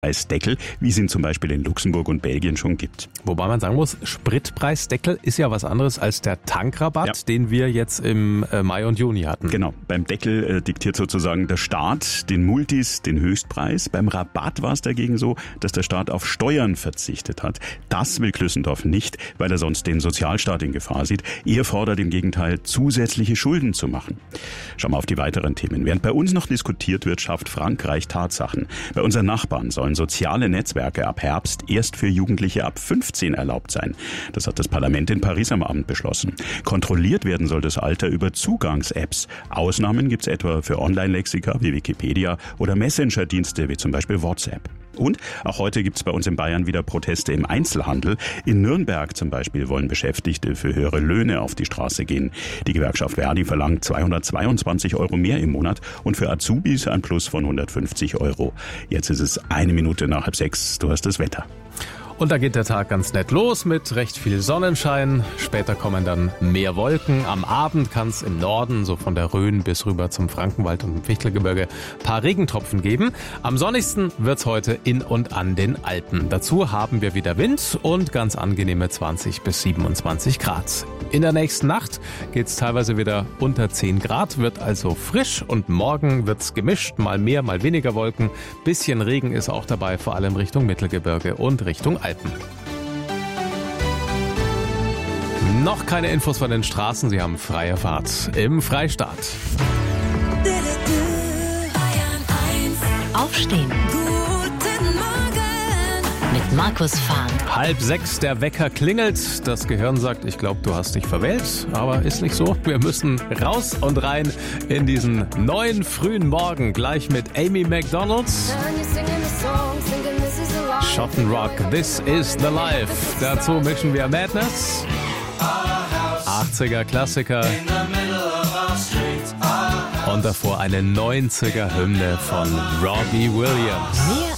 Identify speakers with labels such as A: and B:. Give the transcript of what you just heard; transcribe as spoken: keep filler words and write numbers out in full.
A: Spritpreisdeckel, wie es ihn zum Beispiel in Luxemburg und Belgien schon gibt.
B: Wobei man sagen muss, Spritpreisdeckel ist ja was anderes als der Tankrabatt,
A: Ja.
B: den wir jetzt im äh, Mai und Juni hatten.
A: Genau, beim Deckel äh, diktiert sozusagen der Staat den Multis den Höchstpreis. Beim Rabatt war es dagegen so, dass der Staat auf Steuern verzichtet hat. Das will Klüssendorf nicht, weil er sonst den Sozialstaat in Gefahr sieht. Er fordert im Gegenteil, zusätzliche Schulden zu machen. Schauen wir auf die weiteren Themen. Während bei uns noch diskutiert wird, schafft Frankreich Tatsachen. Bei unseren Nachbarn sollen soziale Netzwerke ab Herbst erst für Jugendliche ab fünfzehn erlaubt sein. Das hat das Parlament in Paris am Abend beschlossen. Kontrolliert werden soll das Alter über Zugangs-Apps. Ausnahmen gibt es etwa für Online-Lexika wie Wikipedia oder Messenger-Dienste wie zum Beispiel WhatsApp. Und auch heute gibt es bei uns in Bayern wieder Proteste im Einzelhandel. In Nürnberg zum Beispiel wollen Beschäftigte für höhere Löhne auf die Straße gehen. Die Gewerkschaft Verdi verlangt zweihundertzweiundzwanzig Euro mehr im Monat und für Azubis ein Plus von hundertfünfzig Euro. Jetzt ist es eine Minute nach halb sechs. Du hast das Wetter.
B: Und da geht der Tag ganz nett los mit recht viel Sonnenschein. Später kommen dann mehr Wolken. Am Abend kann es im Norden, so von der Rhön bis rüber zum Frankenwald und dem Fichtelgebirge, ein paar Regentropfen geben. Am sonnigsten wird's heute in und an den Alpen. Dazu haben wir wieder Wind und ganz angenehme zwanzig bis siebenundzwanzig Grad. In der nächsten Nacht geht's teilweise wieder unter zehn Grad, wird also frisch und morgen wird's gemischt, mal mehr, mal weniger Wolken. Bisschen Regen ist auch dabei, vor allem Richtung Mittelgebirge und Richtung Alpen. Noch keine Infos von den Straßen, sie haben freie Fahrt im Freistaat.
C: Aufstehen.
D: Guten Morgen.
C: Mit Markus Fahn.
B: Halb sechs, der Wecker klingelt. Das Gehirn sagt, ich glaube, du hast dich verwählt. Aber ist nicht so. Wir müssen raus und rein in diesen neuen frühen Morgen. Gleich mit Amy Macdonald. Schottenrock, This is the Life. Dazu mischen wir Madness. achtziger Klassiker. Und davor eine neunziger Hymne von Robbie Williams.